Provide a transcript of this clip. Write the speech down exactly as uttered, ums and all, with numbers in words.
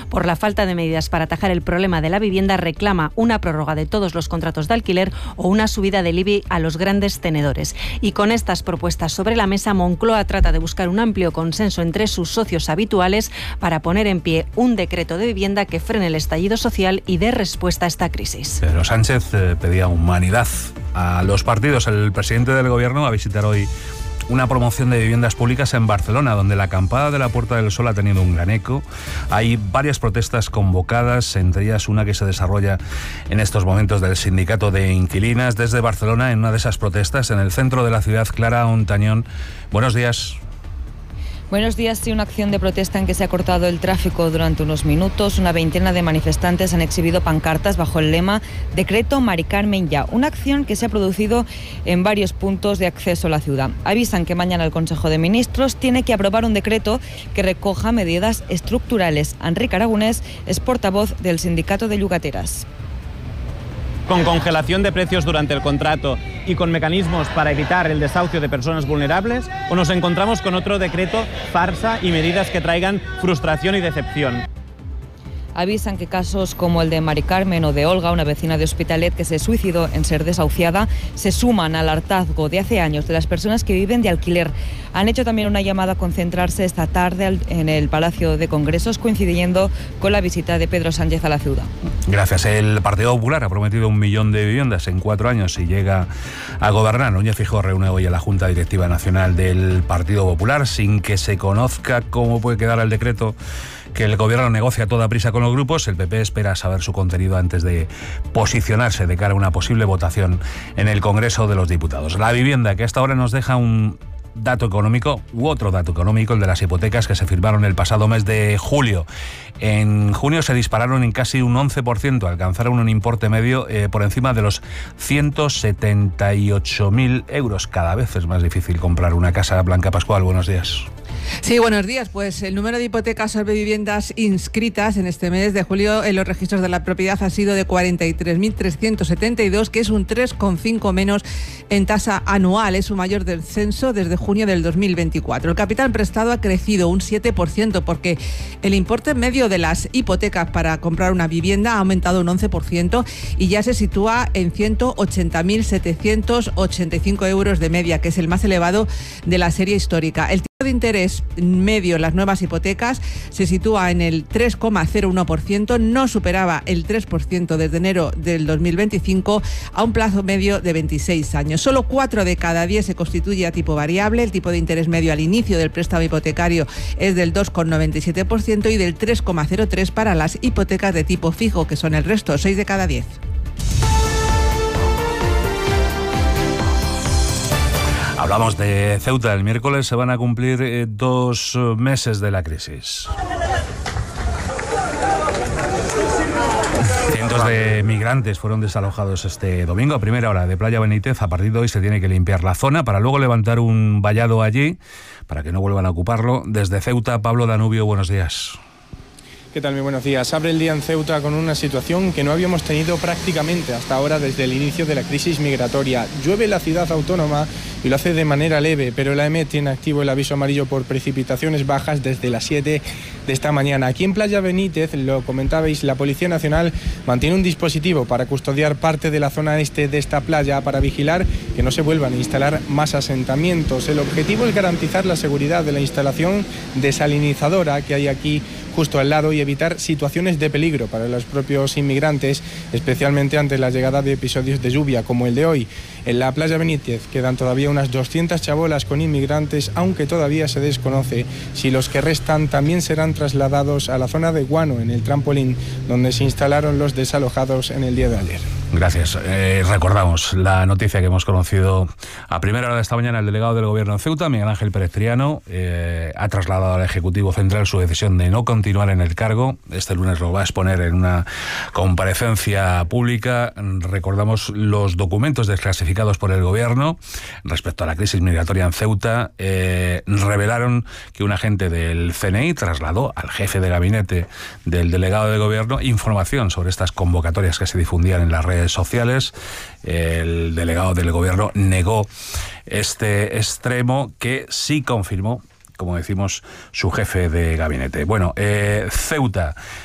por la falta de medidas para atajar el problema de la vivienda, reclama una prórroga de todos los contratos de alquiler o una subida del I B I a los grandes tenedores. Y con estas propuestas sobre la mesa, Moncloa trata de buscar un amplio consenso entre sus socios habituales para poner en pie un decreto de vivienda que frene el estallido social y dé respuesta a esta crisis. Pedro Sánchez eh, pedía humanidad a los partidos. El presidente del Gobierno va a visitar hoy una promoción de viviendas públicas en Barcelona, donde la acampada de la Puerta del Sol ha tenido un gran eco. Hay varias protestas convocadas, entre ellas una que se desarrolla en estos momentos del sindicato de inquilinas. Desde Barcelona, en una de esas protestas, en el centro de la ciudad, Clara Ontañón. Buenos días. Buenos días. Sí, una acción de protesta en que se ha cortado el tráfico durante unos minutos. Una veintena de manifestantes han exhibido pancartas bajo el lema Decreto Mari Carmen ya. Una acción que se ha producido en varios puntos de acceso a la ciudad. Avisan que mañana el Consejo de Ministros tiene que aprobar un decreto que recoja medidas estructurales. Enric Aragonès es portavoz del sindicato de Llogateras. Con congelación de precios durante el contrato y con mecanismos para evitar el desahucio de personas vulnerables, o nos encontramos con otro decreto farsa y medidas que traigan frustración y decepción. Avisan que casos como el de Mari Carmen o de Olga, una vecina de Hospitalet que se suicidó en ser desahuciada, se suman al hartazgo de hace años de las personas que viven de alquiler. Han hecho también una llamada a concentrarse esta tarde en el Palacio de Congresos, coincidiendo con la visita de Pedro Sánchez a la ciudad. Gracias. El Partido Popular ha prometido un millón de viviendas en cuatro años si llega a gobernar. Núñez Feijóo reúne hoy a la Junta Directiva Nacional del Partido Popular sin que se conozca cómo puede quedar el decreto que el Gobierno negocia a toda prisa con los grupos. El P P espera saber su contenido antes de posicionarse de cara a una posible votación en el Congreso de los Diputados. La vivienda, que hasta ahora nos deja un dato económico u otro dato económico, el de las hipotecas que se firmaron el pasado mes de julio. En junio se dispararon en casi un once por ciento, alcanzaron un importe medio eh, por encima de los ciento setenta y ocho mil euros. Cada vez es más difícil comprar una casa. Blanca Pascual, buenos días. Sí, buenos días. Pues el número de hipotecas sobre viviendas inscritas en este mes de julio en los registros de la propiedad ha sido de cuarenta y tres mil trescientos setenta y dos, que es un tres coma cinco menos en tasa anual. Es su mayor descenso desde junio del dos mil veinticuatro. El capital prestado ha crecido un siete por ciento porque el importe medio de las hipotecas para comprar una vivienda ha aumentado un once por ciento y ya se sitúa en ciento ochenta mil setecientos ochenta y cinco euros de media, que es el más elevado de la serie histórica. El tipo de interés medio en las nuevas hipotecas se sitúa en el tres coma cero uno por ciento, no superaba el tres por ciento desde enero del dos mil veinticinco a un plazo medio de veintiséis años. Solo cuatro de cada diez se constituye a tipo variable. El tipo de interés medio al inicio del préstamo hipotecario es del dos coma noventa y siete por ciento y del tres coma cero tres por ciento para las hipotecas de tipo fijo, que son el resto, seis de cada diez. Hablamos de Ceuta. El miércoles se van a cumplir eh, dos meses de la crisis. Cientos de migrantes fueron desalojados este domingo a primera hora de Playa Benítez. A partir de hoy se tiene que limpiar la zona para luego levantar un vallado allí para que no vuelvan a ocuparlo. Desde Ceuta, Pablo Danubio, buenos días. ¿Qué tal? Muy buenos días. Abre el día en Ceuta con una situación que no habíamos tenido prácticamente hasta ahora desde el inicio de la crisis migratoria. Llueve en la ciudad autónoma y lo hace de manera leve, pero la E M E tiene activo el aviso amarillo por precipitaciones bajas desde las siete de esta mañana. Aquí en Playa Benítez, lo comentabais, la Policía Nacional mantiene un dispositivo para custodiar parte de la zona este de esta playa para vigilar que no se vuelvan a instalar más asentamientos. El objetivo es garantizar la seguridad de la instalación desalinizadora que hay aquí justo al lado y evitar situaciones de peligro para los propios inmigrantes, especialmente ante la llegada de episodios de lluvia como el de hoy. En la Playa Benítez quedan todavía unas doscientas chabolas con inmigrantes, aunque todavía se desconoce si los que restan también serán trasladados a la zona de Guano, en el trampolín, donde se instalaron los desalojados en el día de ayer. Gracias. Eh, recordamos la noticia que hemos conocido a primera hora de esta mañana. El delegado del Gobierno en Ceuta, Miguel Ángel Pérez Triano, eh, ha trasladado al Ejecutivo Central su decisión de no continuar en el cargo. Este lunes lo va a exponer en una comparecencia pública. Recordamos los documentos desclasificados por el Gobierno respecto a la crisis migratoria en Ceuta. Eh, revelaron que un agente del C N I trasladó al jefe de gabinete del delegado del Gobierno información sobre estas convocatorias que se difundían en las redes sociales. El delegado del Gobierno negó este extremo, que sí confirmó, como decimos, su jefe de gabinete. Bueno, eh, Ceuta.